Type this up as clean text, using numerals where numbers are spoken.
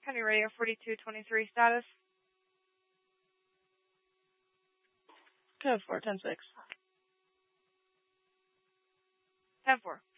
Penny Radio 4223 status. Code 4, 10-6. 10-4.